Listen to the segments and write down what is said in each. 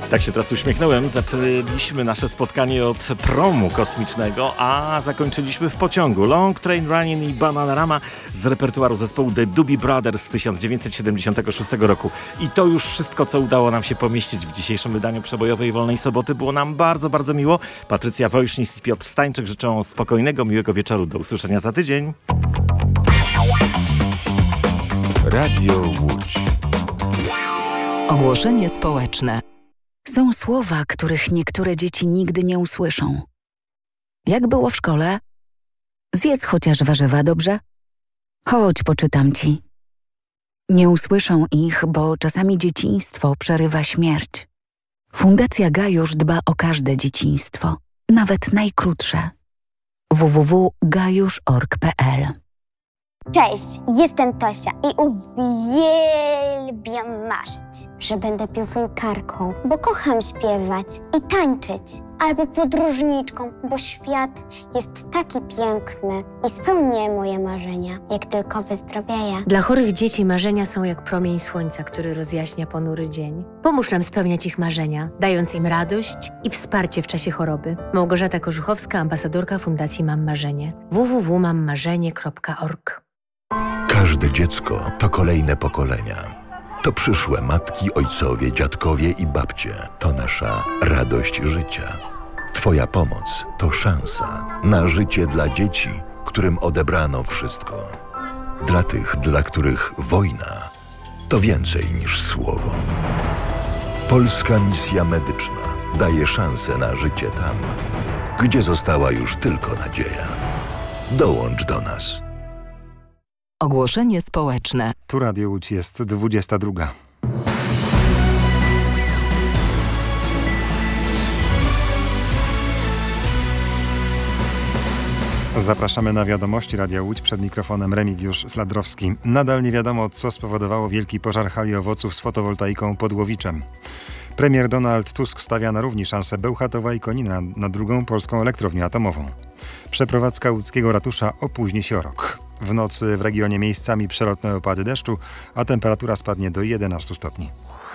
Tak się teraz uśmiechnąłem. Zaczęliśmy nasze spotkanie od promu kosmicznego, a zakończyliśmy w pociągu. Long Train Running i Bananarama z repertuaru zespołu The Doobie Brothers z 1976 roku. I to już wszystko, co udało nam się pomieścić w dzisiejszym wydaniu Przebojowej Wolnej Soboty. Było nam bardzo, bardzo miło. Patrycja Wojsznis i Piotr Stańczyk życzą spokojnego, miłego wieczoru. Do usłyszenia za tydzień. Radio Łódź. Ogłoszenie społeczne. Są słowa, których niektóre dzieci nigdy nie usłyszą. Jak było w szkole? Zjedz chociaż warzywa, dobrze? Chodź, poczytam ci. Nie usłyszą ich, bo czasami dzieciństwo przerywa śmierć. Fundacja Gajusz dba o każde dzieciństwo, nawet najkrótsze. www.gajusz.org.pl. Cześć, jestem Tosia i uwielbiam marzyć, że będę piosenkarką, bo kocham śpiewać i tańczyć, albo podróżniczką, bo świat jest taki piękny i spełnię moje marzenia, jak tylko wyzdrowieję. Dla chorych dzieci marzenia są jak promień słońca, który rozjaśnia ponury dzień. Pomóż nam spełniać ich marzenia, dając im radość i wsparcie w czasie choroby. Małgorzata Korzuchowska, ambasadorka Fundacji Mam Marzenie. www.mammarzenie.org. Każde dziecko to kolejne pokolenia. To przyszłe matki, ojcowie, dziadkowie i babcie. To nasza radość życia. Twoja pomoc to szansa na życie dla dzieci, którym odebrano wszystko. Dla tych, dla których wojna to więcej niż słowo. Polska Misja Medyczna daje szansę na życie tam, gdzie została już tylko nadzieja. Dołącz do nas. Ogłoszenie społeczne. Tu Radio Łódź, jest 22. Zapraszamy na wiadomości Radia Łódź, przed mikrofonem Remigiusz Fladrowski. Nadal nie wiadomo, co spowodowało wielki pożar hali owoców z fotowoltaiką pod Łowiczem. Premier Donald Tusk stawia na równi szansę Bełchatowa i Konina na drugą polską elektrownię atomową. Przeprowadzka łódzkiego ratusza opóźni się o rok. W nocy w regionie miejscami przelotne opady deszczu, a temperatura spadnie do 11 stopni.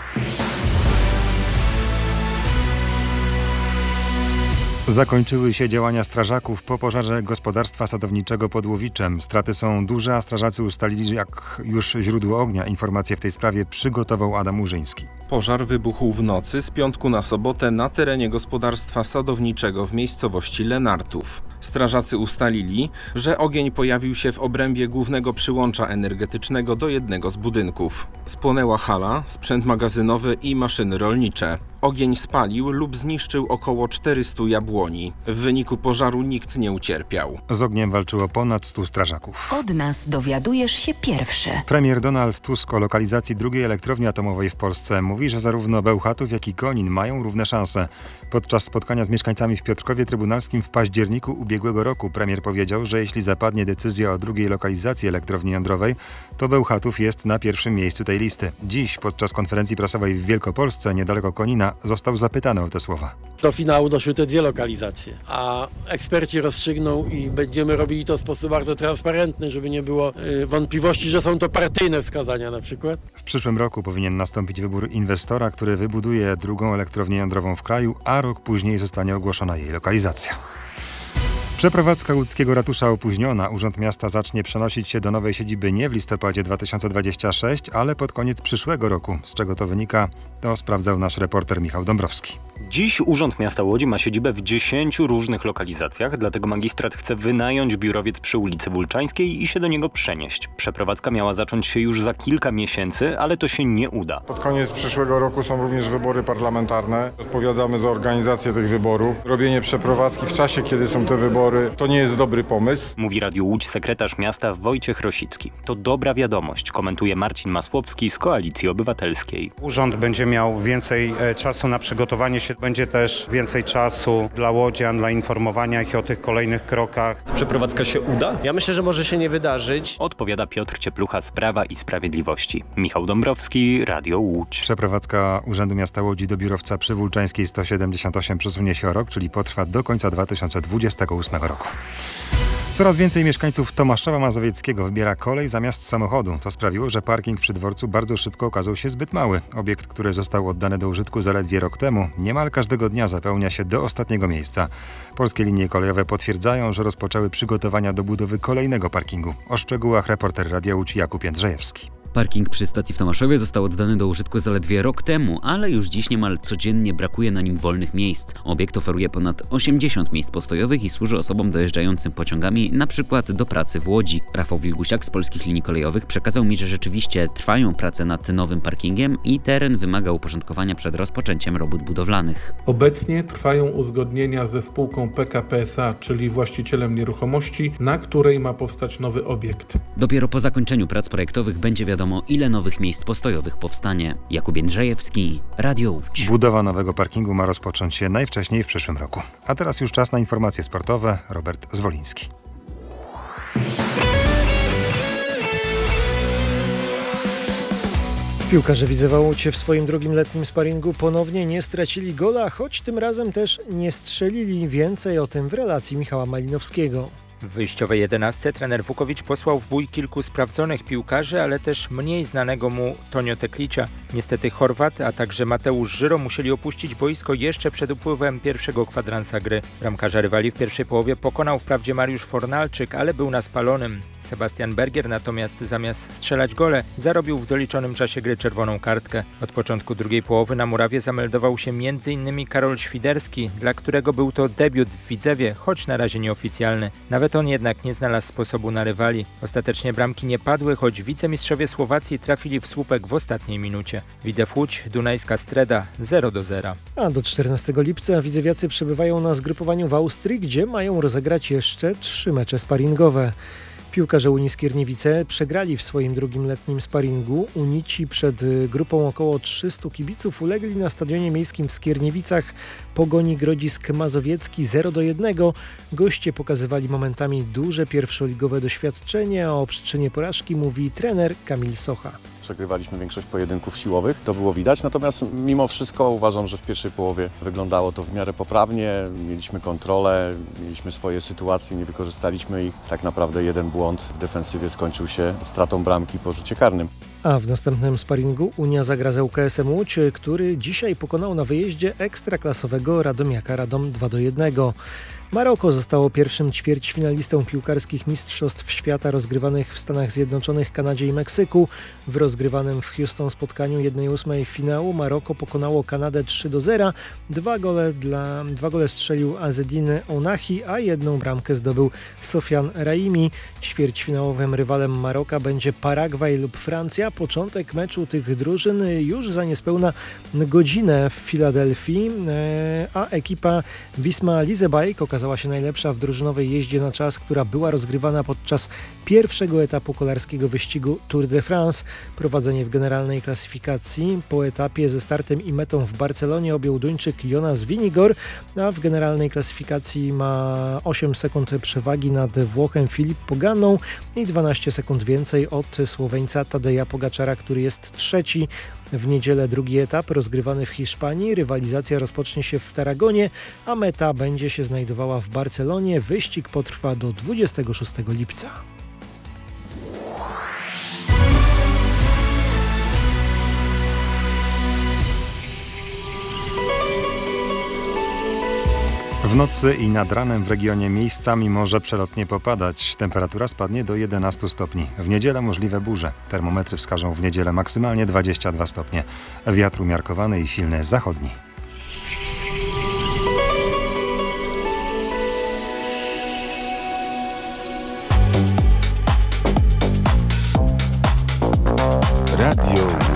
Zakończyły się działania strażaków po pożarze gospodarstwa sadowniczego pod Łowiczem. Straty są duże, a strażacy ustalili jak już źródło ognia. Informacje w tej sprawie przygotował Adam Murzyński. Pożar wybuchł w nocy z piątku na sobotę na terenie gospodarstwa sadowniczego w miejscowości Lenartów. Strażacy ustalili, że ogień pojawił się w obrębie głównego przyłącza energetycznego do jednego z budynków. Spłonęła hala, sprzęt magazynowy i maszyny rolnicze. Ogień spalił lub zniszczył około 400 jabłoni. W wyniku pożaru nikt nie ucierpiał. Z ogniem walczyło ponad 100 strażaków. Od nas dowiadujesz się pierwszy. Premier Donald Tusk o lokalizacji drugiej elektrowni atomowej w Polsce mówi, że zarówno Bełchatów, jak i Konin mają równe szanse. Podczas spotkania z mieszkańcami w Piotrkowie Trybunalskim w październiku ubiegłego roku premier powiedział, że jeśli zapadnie decyzja o drugiej lokalizacji elektrowni jądrowej, to Bełchatów jest na pierwszym miejscu tej listy. Dziś podczas konferencji prasowej w Wielkopolsce, niedaleko Konina, został zapytany o te słowa. Do finału doszły te dwie lokalizacje, a eksperci rozstrzygną i będziemy robili to w sposób bardzo transparentny, żeby nie było wątpliwości, że są to partyjne wskazania na przykład. W przyszłym roku powinien nastąpić wybór inwestora, który wybuduje drugą elektrownię jądrową w kraju, a rok później zostanie ogłoszona jej lokalizacja. Przeprowadzka łódzkiego ratusza opóźniona. Urząd Miasta zacznie przenosić się do nowej siedziby nie w listopadzie 2026, ale pod koniec przyszłego roku. Z czego to wynika, to sprawdzał nasz reporter Michał Dąbrowski. Dziś Urząd Miasta Łodzi ma siedzibę w 10 różnych lokalizacjach, dlatego magistrat chce wynająć biurowiec przy ulicy Wólczańskiej i się do niego przenieść. Przeprowadzka miała zacząć się już za kilka miesięcy, ale to się nie uda. Pod koniec przyszłego roku są również wybory parlamentarne. Odpowiadamy za organizację tych wyborów. Robienie przeprowadzki w czasie, kiedy są te wybory, to nie jest dobry pomysł. Mówi Radio Łódź sekretarz miasta Wojciech Rosicki. To dobra wiadomość, komentuje Marcin Masłowski z Koalicji Obywatelskiej. Urząd będzie miał więcej czasu na przygotowanie się. Będzie też więcej czasu dla łodzian, dla informowania ich o tych kolejnych krokach. Przeprowadzka się uda? Ja myślę, że może się nie wydarzyć. Odpowiada Piotr Cieplucha z Prawa i Sprawiedliwości. Michał Dąbrowski, Radio Łódź. Przeprowadzka Urzędu Miasta Łodzi do biurowca przy Wólczańskiej 178 przesunie się o rok, czyli potrwa do końca 2028 roku. Coraz więcej mieszkańców Tomaszowa Mazowieckiego wybiera kolej zamiast samochodu. To sprawiło, że parking przy dworcu bardzo szybko okazał się zbyt mały. Obiekt, który został oddany do użytku zaledwie rok temu, niemal każdego dnia zapełnia się do ostatniego miejsca. Polskie linie kolejowe potwierdzają, że rozpoczęły przygotowania do budowy kolejnego parkingu. O szczegółach reporter Radia Łódź Jakub Jędrzejewski. Parking przy stacji w Tomaszowie został oddany do użytku zaledwie rok temu, ale już dziś niemal codziennie brakuje na nim wolnych miejsc. Obiekt oferuje ponad 80 miejsc postojowych i służy osobom dojeżdżającym pociągami, na przykład do pracy w Łodzi. Rafał Wilgusiak z Polskich Linii Kolejowych przekazał mi, że rzeczywiście trwają prace nad nowym parkingiem i teren wymaga uporządkowania przed rozpoczęciem robót budowlanych. Obecnie trwają uzgodnienia ze spółką PKP SA, czyli właścicielem nieruchomości, na której ma powstać nowy obiekt. Dopiero po zakończeniu prac projektowych będzie wiadomo, ile nowych miejsc postojowych powstanie. Jakub Jędrzejewski, Radio Łódź. Budowa nowego parkingu ma rozpocząć się najwcześniej w przyszłym roku. A teraz już czas na informacje sportowe. Robert Zwoliński. Piłkarze Widzewa Łódź w swoim drugim letnim sparingu ponownie nie stracili gola, choć tym razem też nie strzelili. Więcej o tym w relacji Michała Malinowskiego. W wyjściowej 11 trener Wukowicz posłał w bój kilku sprawdzonych piłkarzy, ale też mniej znanego mu Tonio Teklicia. Niestety Chorwat, a także Mateusz Żyro musieli opuścić boisko jeszcze przed upływem pierwszego kwadransa gry. Bramkarza rywali w pierwszej połowie pokonał wprawdzie Mariusz Fornalczyk, ale był na spalonym. Sebastian Bergier natomiast zamiast strzelać gole, zarobił w doliczonym czasie gry czerwoną kartkę. Od początku drugiej połowy na murawie zameldował się m.in. Karol Świderski, dla którego był to debiut w Widzewie, choć na razie nieoficjalny. Nawet on jednak nie znalazł sposobu na rywali. Ostatecznie bramki nie padły, choć wicemistrzowie Słowacji trafili w słupek w ostatniej minucie. Widzew Łódź, Dunajska Streda 0-0. A do 14 lipca widzewiacy przebywają na zgrupowaniu w Austrii, gdzie mają rozegrać jeszcze 3 mecze sparingowe. Piłkarze Unii Skierniewice przegrali w swoim drugim letnim sparingu. Unici przed grupą około 300 kibiców ulegli na stadionie miejskim w Skierniewicach Pogoni Grodzisk Mazowiecki 0-1. Goście pokazywali momentami duże pierwszoligowe doświadczenie, a o przyczynie porażki mówi trener Kamil Socha. Przegrywaliśmy większość pojedynków siłowych, to było widać, natomiast mimo wszystko uważam, że w pierwszej połowie wyglądało to w miarę poprawnie, mieliśmy kontrolę, mieliśmy swoje sytuacje, nie wykorzystaliśmy ich. Tak naprawdę jeden błąd w defensywie skończył się stratą bramki po rzucie karnym. A w następnym sparingu Unia zagra z ŁKS-em Łódź, który dzisiaj pokonał na wyjeździe ekstraklasowego Radomiaka Radom 2-1. Maroko zostało pierwszym ćwierćfinalistą piłkarskich mistrzostw świata rozgrywanych w Stanach Zjednoczonych, Kanadzie i Meksyku. W rozgrywanym w Houston spotkaniu 1/8 finału Maroko pokonało Kanadę 3-0. Dwa gole strzelił Azzedine Ounahi, a jedną bramkę zdobył Sofian Raimi. Ćwierćfinałowym rywalem Maroka będzie Paragwaj lub Francja. Początek meczu tych drużyn już za niespełna godzinę w Filadelfii, a ekipa Wisma Lisebajk okazała się najlepsza w drużynowej jeździe na czas, która była rozgrywana podczas pierwszego etapu kolarskiego wyścigu Tour de France. Prowadzenie w generalnej klasyfikacji po etapie ze startem i metą w Barcelonie objął Duńczyk Jonas Vingegaard, a w generalnej klasyfikacji ma 8 sekund przewagi nad Włochem Filip Poganą i 12 sekund więcej od Słoweńca Tadeja Pogaczara, który jest trzeci. W niedzielę drugi etap rozgrywany w Hiszpanii. Rywalizacja rozpocznie się w Taragonie, a meta będzie się znajdowała w Barcelonie. Wyścig potrwa do 26 lipca. W nocy i nad ranem w regionie miejscami może przelotnie popadać. Temperatura spadnie do 11 stopni. W niedzielę możliwe burze. Termometry wskażą w niedzielę maksymalnie 22 stopnie. Wiatr umiarkowany i silny zachodni. Radio